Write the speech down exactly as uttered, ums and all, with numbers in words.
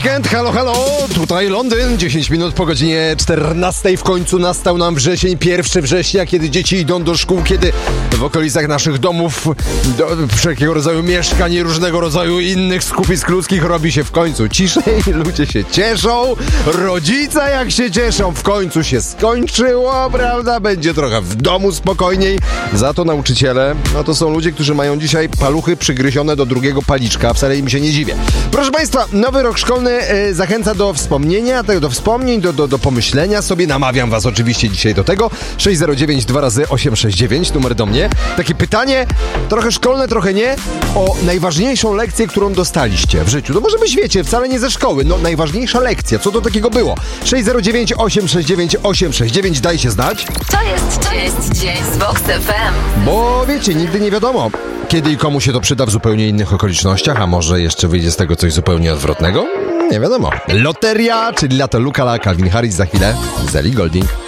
weekend, halo, halo, tutaj Londyn, dziesięć minut po godzinie czternastej, w końcu nastał nam wrzesień, pierwszy września, kiedy dzieci idą do szkół, kiedy w okolicach naszych domów, do wszelkiego rodzaju mieszkań i różnego rodzaju innych skupisk ludzkich robi się w końcu ciszej, ludzie się cieszą, rodzice jak się cieszą, w końcu się skończyło, prawda, będzie trochę w domu spokojniej, za to nauczyciele, no to są ludzie, którzy mają dzisiaj paluchy przygryzione do drugiego paliczka, wcale im się nie dziwię. Proszę Państwa, nowy rok szkolny e, zachęca do wspomnienia, do, do wspomnień, do, do, do pomyślenia sobie. Namawiam Was oczywiście dzisiaj do tego. sześć zero dziewięć dwa razy osiem sześć dziewięć, numer do mnie. Takie pytanie, trochę szkolne, trochę nie, o najważniejszą lekcję, którą dostaliście w życiu. No może byś wiecie, wcale nie ze szkoły. No najważniejsza lekcja, co to takiego było? sześć zero dziewięć osiem sześć dziewięć osiem sześć dziewięć, daj się znać. To jest, to jest dzień z Vox F M. Bo wiecie, nigdy nie wiadomo, kiedy i komu się to przyda w zupełnie innych okolicznościach, a może jeszcze wyjdzie z tego coś zupełnie odwrotnego? Nie wiadomo. Loteria, czyli Lato Lukala, Calvin Harris za chwilę, z Ellie Goulding.